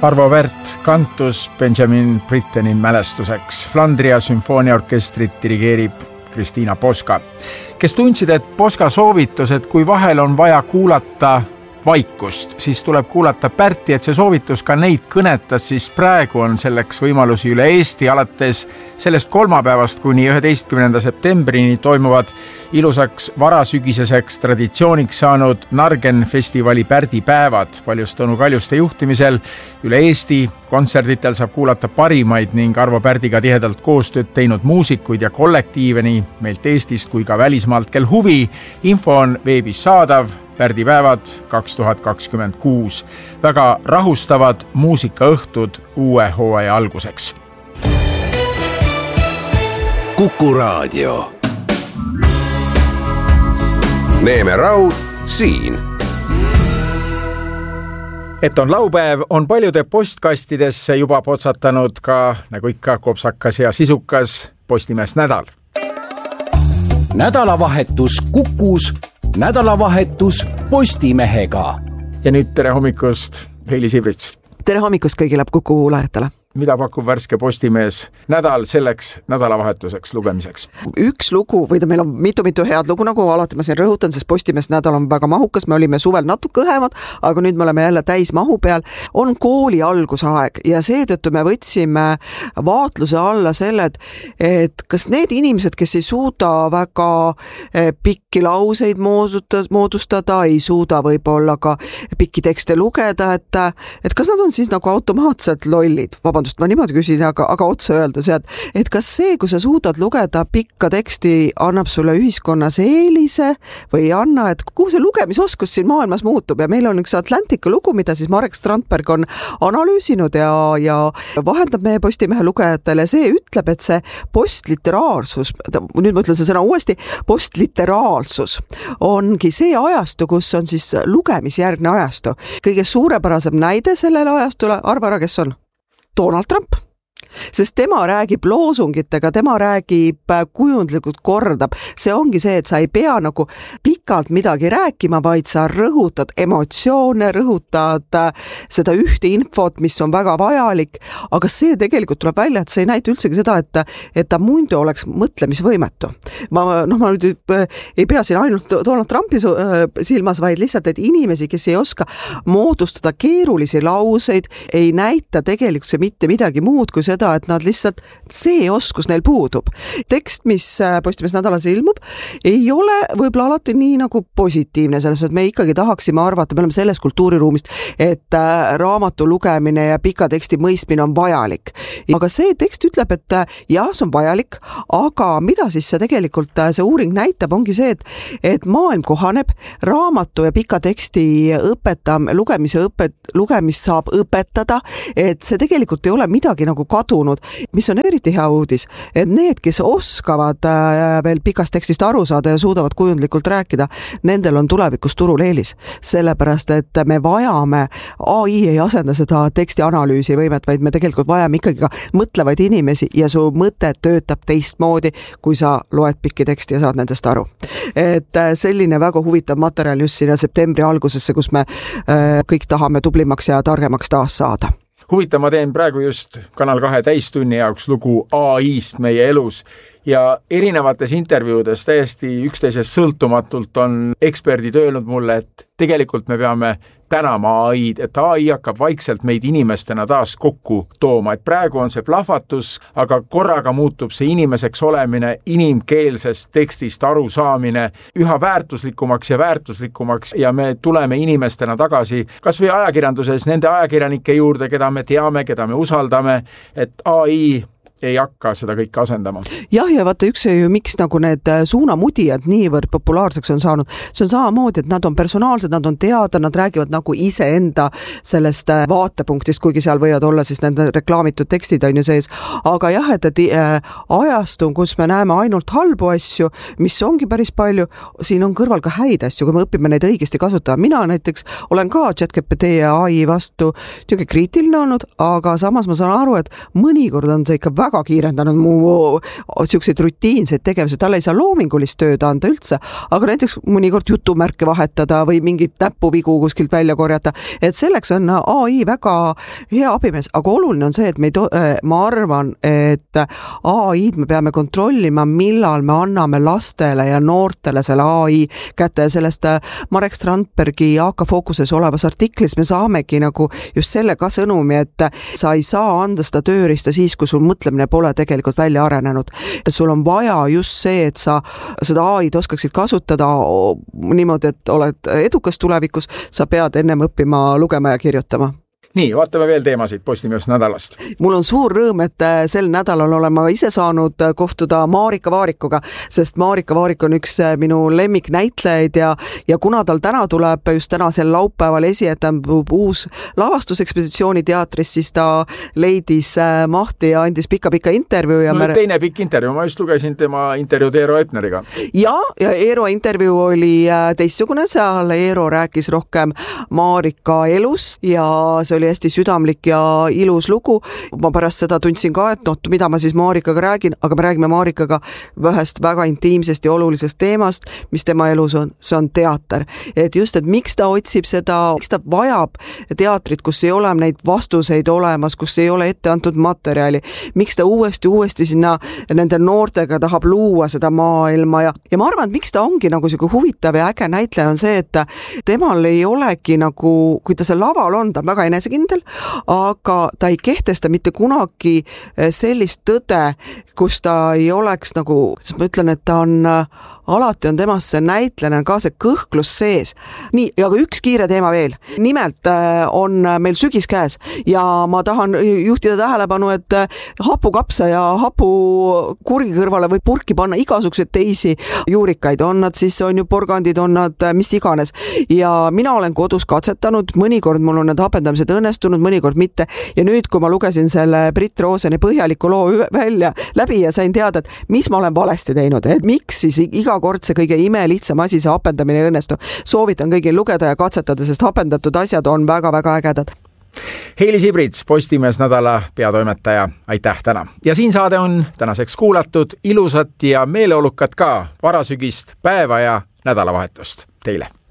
Arvo Pärt kantus Benjamin Britteni mälestuseks. Flandria sümfooniaorkestrit dirigeerib Kristiina Poska, kes tundsid, et Poska soovitus, et kui vahel on vaja kuulata vaikust, siis tuleb kuulata Pärti, et see soovitus ka neid kõnetas, siis praegu on selleks võimalusi üle Eesti. Alates sellest kolmapäevast kuni 11. septembrini toimuvad ilusaks varasügiseseks traditsiooniks saanud Nargen festivali Pärdi päevad. Paljus Tõnu Kaljuste juhtimisel üle Eesti kontserditel saab kuulata parimaid ning Arvo Pärdiga tihedalt koostööd teinud muusikuid ja kollektiive nii meilt Eestist kui ka välismaalt, kel huvi. Info on veebis saadav. Pärdipäevad 2026. Väga rahustavad muusikaõhtud uue hooaja alguseks. Kuku Raadio. Neeme Raud siin. Et on laupäev, on paljude postkastidesse juba potsatanud ka, nagu ikka, kopsakas ja sisukas Postimees nädal. Nädalavahetus Kukus, nädalavahetus Postimehega. Ja nüüd tere hommikust, Heili Sibrits. Tere hommikust kõigile Kuku kuulajatele. Mida pakub värske Postimees nädal selleks nädalavahetuseks lugemiseks? Üks lugu, või meil on mitu head lugu, nagu alati ma siin rõhutan, sest Postimees nädal on väga mahukas, me olime suvel natuke õhemad, aga nüüd me oleme jälle täis mahu peal. On kooli algusaeg ja seetõttu me võtsime vaatluse alla selle, et kas need inimesed, kes ei suuda väga pikki lauseid moodustada, ei suuda võib-olla ka pikki tekste lugeda, et kas nad on siis nagu automaatselt lollid, ma niimoodi küsin, aga otse öelda sealt, et kas see, kui sa suudad lugeda pikka teksti, annab sulle ühiskonnas eelise või ei anna, et kuhu see lugemisoskus siin maailmas muutub ja meil on üks Atlantica lugu, mida siis Marek Strandberg on analüüsinud ja vahendab meie Postimehe lugejatele. See ütleb, et see postliteraarsus, nüüd ma ütlen see sõna uuesti, postliteraalsus ongi see ajastu, kus on siis lugemisjärgne ajastu. Kõige suurepärasem näide sellele ajastule, arva ära, kes on? Donald Trump. Sest tema räägib loosungitega, tema räägib kujundlikult kordab. See ongi see, et sa ei pea nagu pikalt midagi rääkima, vaid sa rõhutad emotsioone, rõhutad seda ühte infot, mis on väga vajalik, aga see tegelikult tuleb välja, et see ei näita üldsegi seda, et ta muidu oleks mõtlemisvõimetu. Ma nüüd ei pea siin ainult Donald Trumpi silmas, vaid lihtsalt, et inimesi, kes ei oska moodustada keerulisi lauseid, ei näita tegelikult see mitte midagi muud kui seda, et nad lihtsalt, see oskus neil puudub. Tekst, mis Postimees nädalas ilmub, ei ole võib-olla alati nii nagu positiivne, selles, et me ikkagi tahaksime arvata, me oleme selles kultuuriruumist, et raamatu lugemine ja pika teksti mõistmine on vajalik. Aga see tekst ütleb, et jah, see on vajalik, aga mida siis see tegelikult, see uuring näitab, ongi see, et maailm kohaneb, raamatu ja pika teksti lugemist saab õpetada, et see tegelikult ei ole midagi nagu kadunud, mis on eriti hea uudis, et need, kes oskavad veel pikast tekstist aru saada ja suudavad kujundlikult rääkida, nendel on tulevikus turul eelis. Sellepärast, et me vajame, AI ei asenda seda teksti analüüsi võimet, vaid me tegelikult vajame ikkagi ka mõtlevaid inimesi ja su mõte töötab teistmoodi, kui sa loed pikki teksti ja saad nendest aru. Et selline väga huvitav materjal just sinna septembri algusesse, kus me kõik tahame tublimaks ja targemaks taas saada. Huvitav, ma teen praegu just Kanal 2 täistunni jaoks lugu AI-st meie elus ja erinevates intervjuudes täiesti üksteisest sõltumatult on eksperdid öelnud mulle, et tegelikult me peame tänama AI-d, et AI hakkab vaikselt meid inimestena taas kokku tooma, et praegu on see plahvatus, aga korraga muutub see inimeseks olemine, inimkeelsest tekstist aru saamine üha väärtuslikumaks ja me tuleme inimestena tagasi kas või ajakirjanduses nende ajakirjanike juurde, keda me teame, keda me usaldame, et AI ei hakka seda kõike asendama. Jah, ja vaata üks ju, miks nagu need suunamudijad niivõrd populaarseks on saanud, see on samamoodi, et nad on personaalsed, nad on teada, nad räägivad nagu iseenda sellest vaatepunktist, kuigi seal võivad olla siis nende reklaamitud tekstid on ju sees, aga jah, et ajastu, kus me näeme ainult halbu asju, mis ongi päris palju, siin on kõrval ka häid asju, kui me õpime neid õigesti kasutada. Mina näiteks olen ka ChatGPT ja AI vastu kriitiline olnud, aga samas ma saan aru, et mõnikord on see ikka väga väga kiirendanud mu siukseid rutiinseid tegevusi, talle ei saa loomingulist tööd anda üldse, aga näiteks mõnikord jutumärke vahetada või mingit näpuvigu kuskilt välja korjata, et selleks on AI väga hea abimees, aga oluline on see, et ma arvan, et AI-d me peame kontrollima, millal me anname lastele ja noortele selle AI kätte ja sellest Marek Strandbergi AK Fookuses olevas artiklis me saamegi nagu just selle ka sõnumi, et sa ei saa anda seda tööriista siis, kui sul mõtlemine pole tegelikult välja arenenud. Sul on vaja just see, et sa seda AI-d oskaksid kasutada niimoodi, et oled edukas tulevikus, sa pead ennem õppima lugema ja kirjutama. Nii, vaatame veel teemasid Postimees nädalast. Mul on suur rõõm, et sel nädalal olen ma ise saanud kohtuda Marika Vaarikuga, sest Marika Vaarik on üks minu lemmiknäitlejaid ja kuna tal täna tuleb just tänasel laupäeval esietamb uus lavastus Ekspeditsiooni teatris, siis ta leidis mahti ja andis pika intervjuu. Ja teine pikk intervjuu, ma just lugesin tema intervjuud Eero Epneriga. Ja Eero intervjuu oli teistsugune, seal Eero rääkis rohkem Marika elust ja see oli hästi südamlik ja ilus lugu. Ma pärast seda tundsin ka, et mida ma siis Marikaga räägin, aga me räägime Marikaga ühest väga intiimsest ja olulisest teemast, mis tema elus on. See on teater. Et just, et miks ta otsib seda, miks ta vajab teatrit, kus ei ole neid vastuseid olemas, kus ei ole ette antud materjali, miks ta uuesti sinna nende noortega tahab luua seda maailma ja ma arvan, et miks ta ongi nagu selline huvitav ja äge näitleja on see, et temal ei olegi nagu, kui ta seal laval on, ta on väga enesekindel, aga ta ei kehtesta mitte kunagi sellist tõde, kus ta ei oleks nagu, siis ma ütlen, et ta on alati on temasse näitlejana ka see kõhklus sees. Nii, ja üks kiire teema veel. Nimelt on meil sügis käes ja ma tahan juhtida tähelepanu, et hapukapsa ja hapukurgi kõrvale võib purki panna igasuguseid teisi juurikaid. On nad siis, on ju porgandid, on nad mis iganes. Ja mina olen kodus katsetanud, mõnikord mul on need hapendamised õnnestunud, mõnikord mitte. Ja nüüd, kui ma lugesin selle Brit Rooseni põhjaliku loo välja läbi ja sain teada, et mis ma olen valesti teinud, et miks siis igakord see kõige imelihtsam asi, see hapendamine ei õnnestu. Soovitan kõigil lugeda ja katsetada, sest hapendatud asjad on väga-väga ägedad. Heili Sibrits, Postimees nädala peatoimetaja, aitäh täna. Ja siin saade on tänaseks kuulatud, ilusat ja meeleolukat ka varasügist päeva ja nädalavahetust teile.